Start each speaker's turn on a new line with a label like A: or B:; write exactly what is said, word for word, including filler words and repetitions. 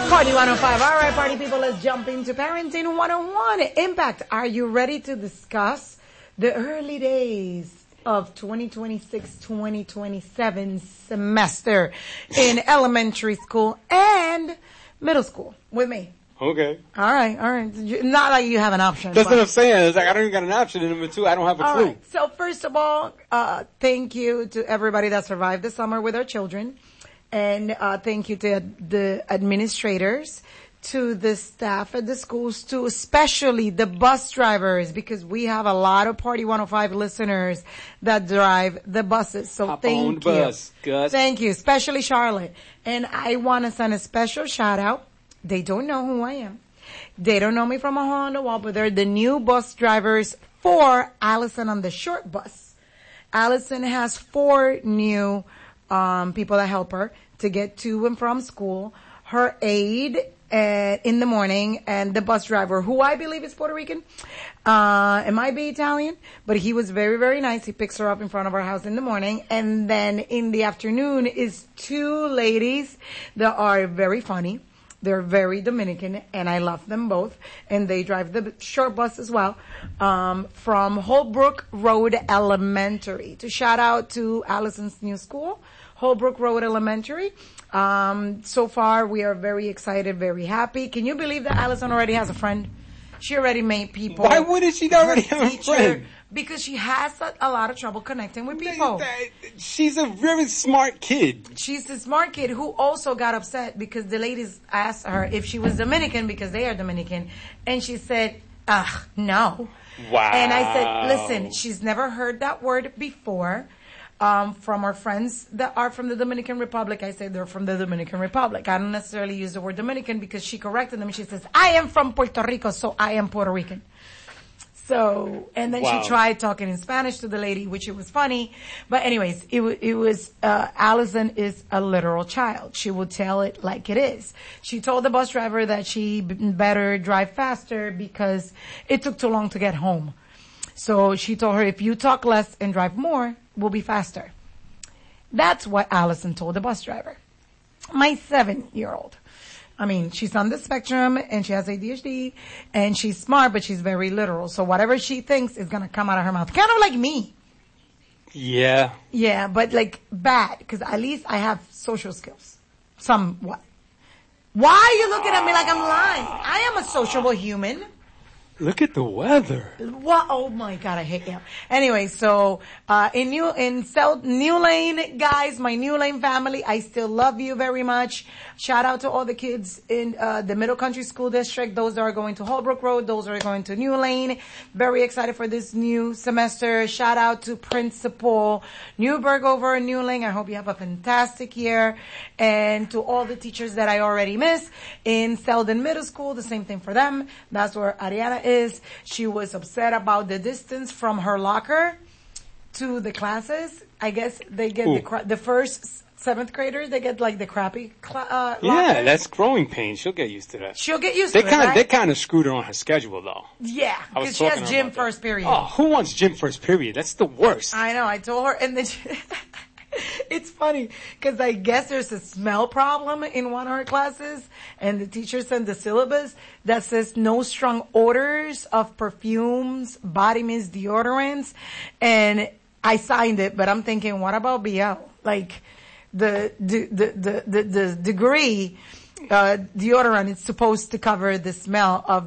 A: Party one oh five. All right, party people, let's jump into Parenting one oh one. Impact, are you ready to discuss the early days of twenty twenty-six twenty twenty-seven semester in elementary school and middle school with me?
B: Okay.
A: All right, all right. Not like you have an option.
B: That's
A: but.
B: what I'm saying. It's like I don't even got an option. And number two, I don't have a
A: all
B: clue.
A: Right. So first of all, uh, thank you to everybody that survived the summer with our children. And uh, thank you to the administrators, to the staff at the schools, to especially the bus drivers, because we have a lot of Party one oh five listeners that drive the buses. So
B: Hop
A: thank
B: on
A: you.
B: Bus, Gus.
A: Thank you, especially Charlotte. And I want to send a special shout out. They don't know who I am. They don't know me from a hole on the wall, but they're the new bus drivers for Allison on the short bus. Allison has four new um people that help her to get to and from school. Her aide uh, in the morning, and the bus driver, who I believe is Puerto Rican. Uh, it might be Italian, but he was very, very nice. He picks her up in front of our house in the morning. And then in the afternoon is two ladies that are very funny. They're very Dominican, and I love them both. And they drive the short bus as well, um, from Holbrook Road Elementary. To shout out to Allison's new school, Holbrook Road Elementary. Um, so far, we are very excited, very happy. Can you believe that Allison already has a friend? She already made people.
B: Why wouldn't she already have a
A: teacher,
B: friend?
A: Because she has a, a lot of trouble connecting with people.
B: She's a very smart kid.
A: She's a smart kid who also got upset because the ladies asked her if she was Dominican, because they are Dominican. And she said, ugh, no.
B: Wow.
A: And I said, listen, she's never heard that word before. Um, from our friends that are from the Dominican Republic. I say they're from the Dominican Republic. I don't necessarily use the word Dominican because she corrected them. She says, I am from Puerto Rico, so I am Puerto Rican. So, and then
B: Wow.
A: she tried talking in Spanish to the lady, which it was funny. But anyways, it, w- it was, uh, Allison is a literal child. She will tell it like it is. She told the bus driver that she b- better drive faster because it took too long to get home. So she told her, if you talk less and drive more, we'll be faster. That's what Allison told the bus driver. My seven-year-old. I mean, she's on the spectrum and she has A D H D and she's smart, but she's very literal. So whatever she thinks is going to come out of her mouth. Kind of like me.
B: Yeah.
A: Yeah, but like bad, because at least I have social skills. Somewhat. Why are you looking at me like I'm lying? I am a sociable human.
B: Look at the weather.
A: What? Oh my God, I hate you. Anyway, so, uh, in New, in South, New Lane, guys, my New Lane family, I still love you very much. Shout out to all the kids in, uh, the Middle Country School District. Those that are going to Holbrook Road, those that are going to New Lane. Very excited for this new semester. Shout out to Principal Newberg over in New Lane. I hope you have a fantastic year. And to all the teachers that I already miss in Selden Middle School, the same thing for them. That's where Ariana is. She was upset about the distance from her locker to the classes. I guess they get
B: Ooh.
A: the cra- the first seventh graders, they get like the crappy cla- uh,
B: Yeah,
A: lockers.
B: that's growing pains. She'll get used to that.
A: She'll get used
B: They
A: to
B: kind
A: it,
B: of
A: right?
B: they kind of screwed her on her schedule though.
A: Yeah,
B: I was
A: because she
B: talking to
A: has
B: her
A: gym
B: about that.
A: first period.
B: Oh, who wants gym first period? That's the worst.
A: I know. I told her, and then she, it's funny because I guess there's a smell problem in one of her classes, and the teacher sent the syllabus that says no strong odors of perfumes, body mist, deodorants, and I signed it. But I'm thinking, what about B L? Like the the the the, the, the degree uh, deodorant is supposed to cover the smell of